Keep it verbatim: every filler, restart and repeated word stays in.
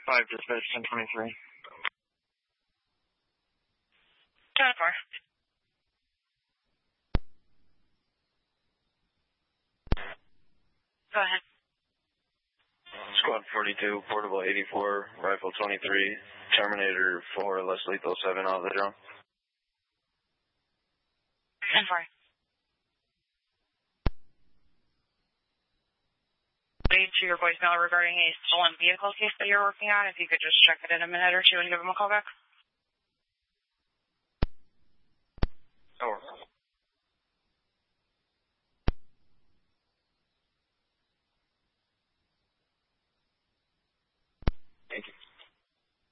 five, dispatch ten twenty-three. ten four. Go ahead. Squad forty-two, Portable eighty-four, Rifle twenty-three, Terminator four, less lethal seven out of the drone. ten four. Lead to your voicemail regarding a stolen vehicle case that you're working on. If you could just check it in a minute or two and give them a call back. Over.